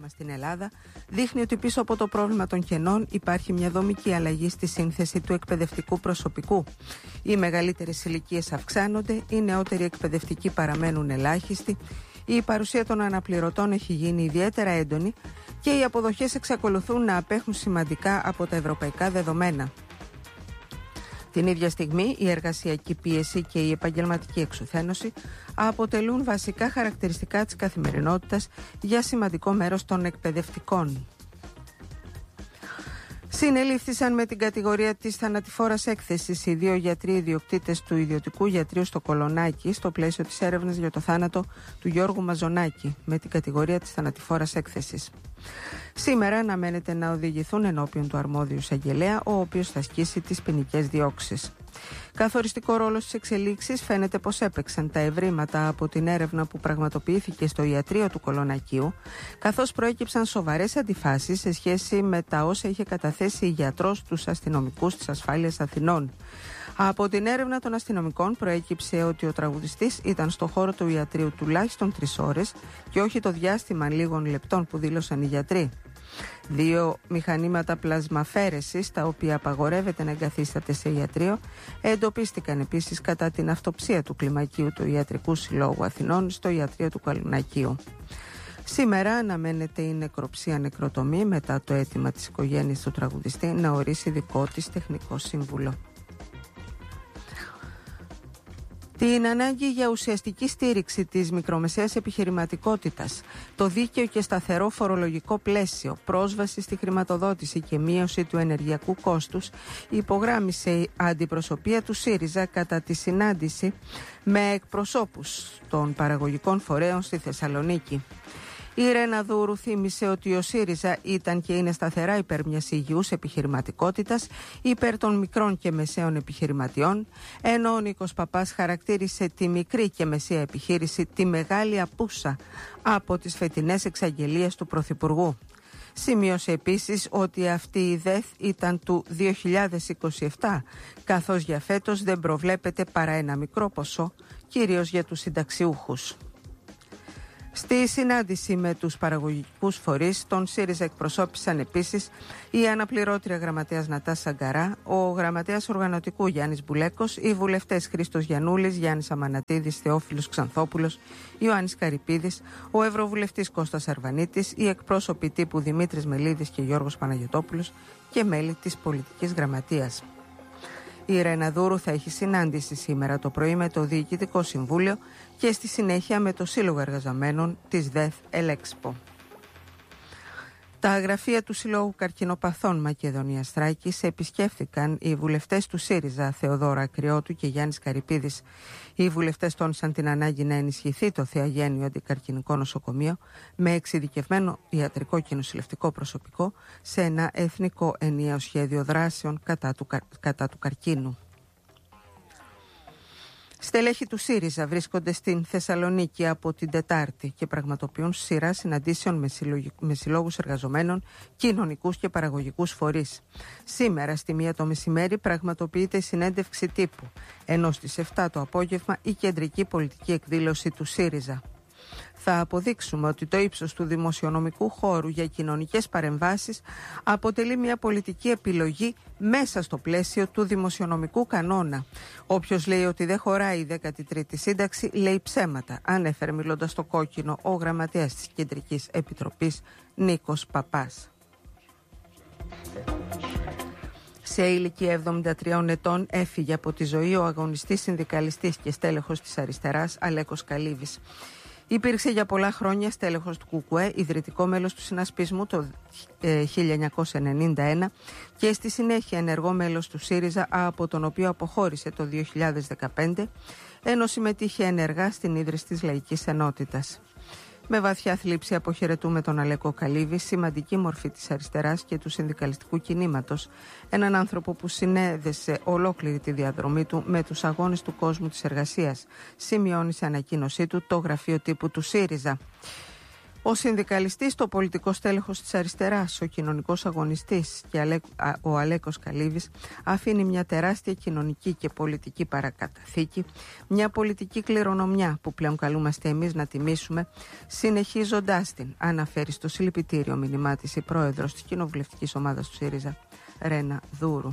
στην Ελλάδα δείχνει ότι πίσω από το πρόβλημα των κενών υπάρχει μια δομική αλλαγή στη σύνθεση του εκπαιδευτικού προσωπικού. Οι μεγαλύτερες ηλικίες αυξάνονται, οι νεότεροι εκπαιδευτικοί παραμένουν ελάχιστοι, η παρουσία των αναπληρωτών έχει γίνει ιδιαίτερα έντονη και οι αποδοχές εξακολουθούν να απέχουν σημαντικά από τα ευρωπαϊκά δεδομένα. Την ίδια στιγμή, η εργασιακή πίεση και η επαγγελματική εξουθένωση αποτελούν βασικά χαρακτηριστικά της καθημερινότητας για σημαντικό μέρος των εκπαιδευτικών. Συνελήφθησαν με την κατηγορία της θανατηφόρας έκθεσης οι 2 γιατροί ιδιοκτήτες του ιδιωτικού γιατρείου στο Κολονάκι στο πλαίσιο της έρευνας για το θάνατο του Γιώργου Μαζονάκη με την κατηγορία της θανατηφόρας έκθεσης. Σήμερα αναμένεται να οδηγηθούν ενώπιον του αρμόδιου εισαγγελέα, ο οποίος θα ασκήσει τις ποινικές διώξεις. Καθοριστικό ρόλο στις εξελίξεις φαίνεται πως έπαιξαν τα ευρήματα από την έρευνα που πραγματοποιήθηκε στο ιατρείο του Κολονακίου, καθώς προέκυψαν σοβαρές αντιφάσεις σε σχέση με τα όσα είχε καταθέσει η γιατρός στους αστυνομικούς της Ασφάλειας Αθηνών. Από την έρευνα των αστυνομικών προέκυψε ότι ο τραγουδιστής ήταν στο χώρο του ιατρείου τουλάχιστον 3 ώρες και όχι το διάστημα λίγων λεπτών που δήλωσαν οι γιατροί. 2 μηχανήματα πλασμαφέρεσης, τα οποία απαγορεύεται να εγκαθίσταται σε ιατρείο, εντοπίστηκαν επίσης κατά την αυτοψία του κλιμακίου του Ιατρικού Συλλόγου Αθηνών στο ιατρείο του Κολονακίου. Σήμερα αναμένεται η νεκροψία νεκροτομή μετά το αίτημα της οικογένειας του τραγουδιστή να ορίσει δικό της τεχνικό σύμβουλο. Την ανάγκη για ουσιαστική στήριξη της μικρομεσαίας επιχειρηματικότητας, το δίκαιο και σταθερό φορολογικό πλαίσιο, πρόσβαση στη χρηματοδότηση και μείωση του ενεργειακού κόστους υπογράμμισε η αντιπροσωπεία του ΣΥΡΙΖΑ κατά τη συνάντηση με εκπροσώπους των παραγωγικών φορέων στη Θεσσαλονίκη. Η Ρένα Δούρου θύμισε ότι ο ΣΥΡΙΖΑ ήταν και είναι σταθερά υπέρ μιας υγιούς επιχειρηματικότητας, υπέρ των μικρών και μεσαίων επιχειρηματιών, ενώ ο Νίκος Παπάς χαρακτήρισε τη μικρή και μεσαία επιχείρηση τη μεγάλη απούσα από τις φετινές εξαγγελίες του Πρωθυπουργού. Σημείωσε επίσης ότι αυτή η ΔΕΘ ήταν του 2027, καθώς για φέτος δεν προβλέπεται παρά ένα μικρό ποσό, κυρίως για τους συνταξιούχους. Στη συνάντηση με τους παραγωγικούς φορείς, τον ΣΥΡΙΖΑ εκπροσώπησαν επίσης η αναπληρώτρια γραμματέας Νατάσα Γκαρά, ο γραμματέας οργανωτικού Γιάννης Μπουλέκος, οι βουλευτές Χρήστος Γιαννούλης, Γιάννης Αμανατίδης, Θεόφιλος Ξανθόπουλος, Ιωάννης Καρυπίδης, ο ευρωβουλευτής Κώστας Αρβανίτης, οι εκπρόσωποι τύπου Δημήτρης Μελίδης και Γιώργος Παναγιωτόπουλος και μέλη της πολιτικής γραμματείας. Η Ρένα Δούρου θα έχει συνάντηση σήμερα το πρωί με το Διοικητικό Συμβούλιο και στη συνέχεια με το Σύλλογο Εργαζομένων της ΔΕΘ Ελέξπο. Τα γραφεία του Συλλόγου Καρκινοπαθών Μακεδονίας Θράκης επισκέφθηκαν οι βουλευτές του ΣΥΡΙΖΑ Θεοδόρα Ακριώτου και Γιάννης Καρυπίδης. Οι βουλευτές τόνισαν την ανάγκη να ενισχυθεί το Θεαγένειο Αντικαρκινικό Νοσοκομείο με εξειδικευμένο ιατρικό και νοσηλευτικό προσωπικό σε ένα εθνικό ενιαίο σχέδιο δράσεων κατά του καρκίνου. Στελέχη του ΣΥΡΙΖΑ βρίσκονται στην Θεσσαλονίκη από την Τετάρτη και πραγματοποιούν σειρά συναντήσεων με συλλόγους εργαζομένων, κοινωνικούς και παραγωγικούς φορείς. Σήμερα στη 1 το μεσημέρι πραγματοποιείται η συνέντευξη τύπου, ενώ στις 7 το απόγευμα η κεντρική πολιτική εκδήλωση του ΣΥΡΙΖΑ. Θα αποδείξουμε ότι το ύψος του δημοσιονομικού χώρου για κοινωνικές παρεμβάσεις αποτελεί μια πολιτική επιλογή μέσα στο πλαίσιο του δημοσιονομικού κανόνα. Όποιος λέει ότι δεν χωράει η 13η σύνταξη λέει ψέματα, ανέφερε μιλώντας στο κόκκινο ο γραμματέας της Κεντρικής Επιτροπής Νίκος Παπάς. Σε ηλικία 73 ετών έφυγε από τη ζωή ο αγωνιστής συνδικαλιστής και στέλεχος της αριστεράς Αλέκος Καλύβης. Υπήρξε για πολλά χρόνια στέλεχος του ΚΚΕ, ιδρυτικό μέλος του συνασπισμού το 1991 και στη συνέχεια ενεργό μέλος του ΣΥΡΙΖΑ, από τον οποίο αποχώρησε το 2015, ενώ συμμετείχε ενεργά στην ίδρυση της Λαϊκής Ενότητας. Με βαθιά θλίψη αποχαιρετούμε τον Αλέκο Καλύβη, σημαντική μορφή της αριστεράς και του συνδικαλιστικού κινήματος. Έναν άνθρωπο που συνέδεσε ολόκληρη τη διαδρομή του με τους αγώνες του κόσμου της εργασίας, σημειώνει σε ανακοίνωσή του το γραφείο τύπου του ΣΥΡΙΖΑ. Ο συνδικαλιστής, το πολιτικό στέλεχος της αριστεράς, ο κοινωνικός αγωνιστής και ο Αλέκος Καλύβης αφήνει μια τεράστια κοινωνική και πολιτική παρακαταθήκη, μια πολιτική κληρονομιά που πλέον καλούμαστε εμείς να τιμήσουμε, συνεχίζοντάς την, αναφέρει στο συλληπιτήριο μήνυμά της η πρόεδρος της κοινοβουλευτικής ομάδας του ΣΥΡΙΖΑ, Ρένα Δούρου.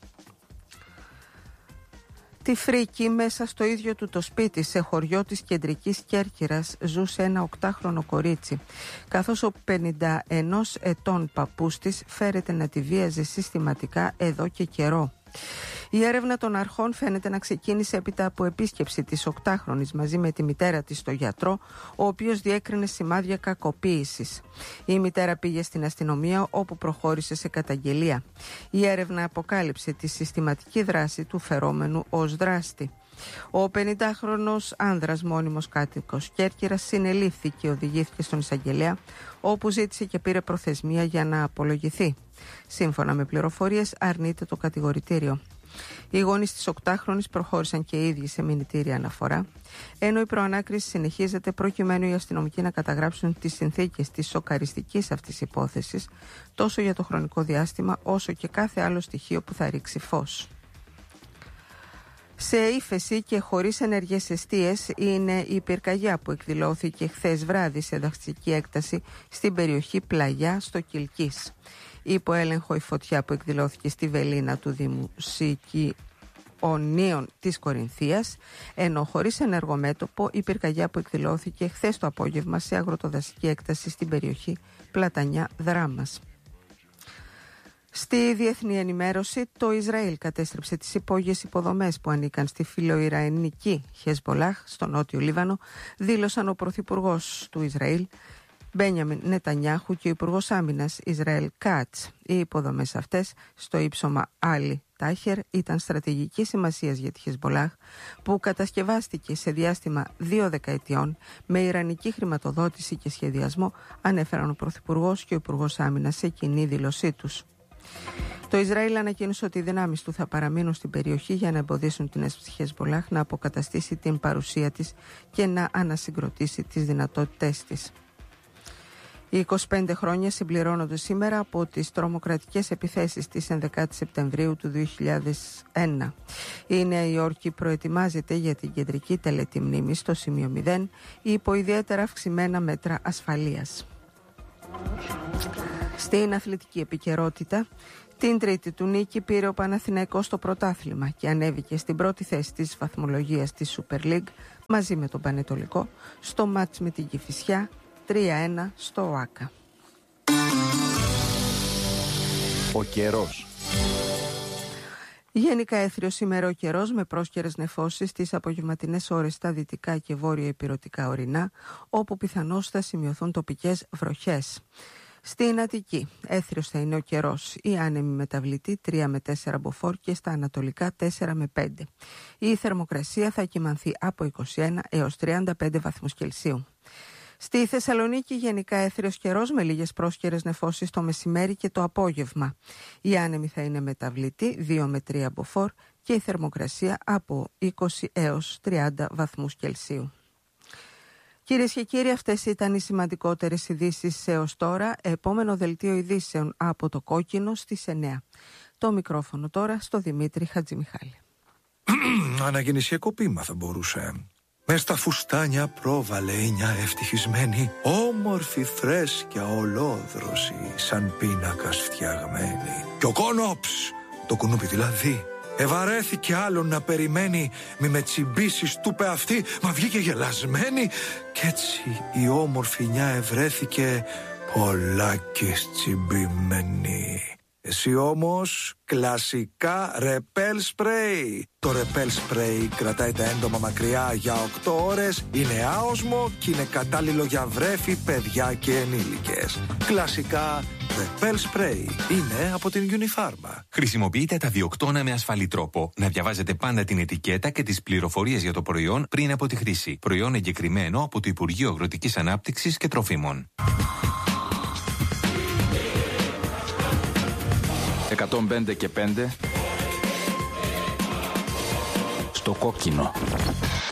Τη Φρίκη, μέσα στο ίδιο του το σπίτι, σε χωριό της κεντρικής Κέρκυρας, ζούσε ένα 8χρονο κορίτσι, καθώς ο 51 ετών παππούς της φέρεται να τη βίαζε συστηματικά εδώ και καιρό. Η έρευνα των αρχών φαίνεται να ξεκίνησε έπειτα από επίσκεψη της 8χρονης μαζί με τη μητέρα της στο γιατρό, ο οποίος διέκρινε σημάδια κακοποίησης. Η μητέρα πήγε στην αστυνομία, όπου προχώρησε σε καταγγελία. Η έρευνα αποκάλυψε τη συστηματική δράση του φερόμενου ως δράστη. Ο 50χρονος άνδρας μόνιμος κάτοικος Κέρκυρας συνελήφθη και οδηγήθηκε στον εισαγγελέα, όπου ζήτησε και πήρε προθεσμία για να απολογηθεί. Σύμφωνα με πληροφορίες, αρνείται το κατηγορητήριο. Οι γονείς της 8χρονης προχώρησαν και οι ίδιοι σε μηνυτήρια αναφορά, ενώ η προανάκριση συνεχίζεται προκειμένου οι αστυνομικοί να καταγράψουν τις συνθήκες της σοκαριστικής αυτής υπόθεσης, τόσο για το χρονικό διάστημα όσο και κάθε άλλο στοιχείο που θα ρίξει φως. Σε ύφεση και χωρίς ενεργές εστίες είναι η πυρκαγιά που εκδηλώθηκε χθες βράδυ σε δασική έκταση στην περιοχή Πλαγιά στο Κιλκής. Υπό έλεγχο η φωτιά που εκδηλώθηκε στη Βελίνα του Δήμου Σικιονίων της Κορινθίας, ενώ χωρίς ενεργό μέτωπο η πυρκαγιά που εκδηλώθηκε χθες το απόγευμα σε αγροτοδασική έκταση στην περιοχή Πλατανιά Δράμας. Στη διεθνή ενημέρωση, το Ισραήλ κατέστρεψε τις υπόγειες υποδομές που ανήκαν στη φιλοϊρανική Χεσμολάχ στο νότιο Λίβανο, δήλωσαν ο πρωθυπουργός του Ισραήλ Μπένιαμιν Νετανιάχου και ο υπουργός άμυνας Ισραήλ Κάτς. Οι υποδομές αυτές στο ύψωμα Άλλη Τάχερ ήταν στρατηγικής σημασίας για τη Χεσμολάχ, που κατασκευάστηκε σε διάστημα 2 δεκαετιών με ιρανική χρηματοδότηση και σχεδιασμό, ανέφεραν ο πρωθυπουργός και ο υπουργός άμυνας σε κοινή δήλωσή τους. Το Ισραήλ ανακοίνωσε ότι οι δυνάμεις του θα παραμείνουν στην περιοχή για να εμποδίσουν την Χεσμολάχ να αποκαταστήσει την παρουσία της και να ανασυγκροτήσει τις δυνατότητές της. Οι 25 χρόνια συμπληρώνονται σήμερα από τις τρομοκρατικές επιθέσεις της 11 Σεπτεμβρίου του 2001. Η Νέα Υόρκη προετοιμάζεται για την κεντρική τελετή μνήμης στο σημείο 0 υπό ιδιαίτερα αυξημένα μέτρα ασφαλείας. Στην αθλητική επικαιρότητα, την τρίτη του νίκη πήρε ο Παναθηναϊκός στο πρωτάθλημα και ανέβηκε στην πρώτη θέση της βαθμολογίας της Super League μαζί με τον Πανετολικό στο μάτς με την Κηφισιά 3-1 στο ΟΑΚΑ. Ο καιρός. Γενικά έθριο σήμερα ο καιρός με πρόσκαιρες νεφώσεις στις απογευματινές ώρες στα δυτικά και βόρεια ηπειρωτικά ορεινά, όπου πιθανώς θα σημειωθούν τοπικές βροχές. Στην Αττική έθριος θα είναι ο καιρός, η άνεμη μεταβλητή 3 με 4 μποφόρ και στα ανατολικά 4 με 5. Η θερμοκρασία θα κυμανθεί από 21 έως 35 βαθμούς Κελσίου. Στη Θεσσαλονίκη γενικά έθριος καιρός με λίγες πρόσκαιρες νεφώσεις το μεσημέρι και το απόγευμα. Η άνεμη θα είναι μεταβλητή 2 με 3 μποφόρ και η θερμοκρασία από 20 έως 30 βαθμούς Κελσίου. Κυρίες και κύριοι, αυτές ήταν οι σημαντικότερες ειδήσεις έως τώρα. Επόμενο δελτίο ειδήσεων από το Κόκκινο στις 9. Το μικρόφωνο τώρα στο Δημήτρη Χατζημιχάλη. Αναγεννησιακό ποίημα θα μπορούσε. Μες στα φουστάνια πρόβαλε η μια ευτυχισμένη, όμορφη φρέσκια ολόδρωση, σαν πίνακας φτιαγμένη. Κι ο Κόνοψ, το κουνούπι δηλαδή, ευαρέθηκε άλλον να περιμένει, μη με τσιμπήσεις του πε αυτή, μα βγήκε γελασμένη. Κι έτσι η όμορφη νιά ευρέθηκε πολλάκις τσιμπημένη. Εσύ όμως κλασικά ρεπέλ σπρέι. Το ρεπέλ σπρέι κρατάει τα έντομα μακριά για 8 ώρες, είναι άοσμο και είναι κατάλληλο για βρέφη, παιδιά και ενήλικες. Κλασικά ρεπέλ σπρέι είναι από την Unifarma. Χρησιμοποιείτε τα διοκτώνα με ασφαλή τρόπο. Να διαβάζετε πάντα την ετικέτα και τις πληροφορίες για το προϊόν πριν από τη χρήση. Προϊόν εγκεκριμένο από το Υπουργείο Αγροτικής Ανάπτυξης και Τροφίμων. 105 και 5 στο Κόκκινο.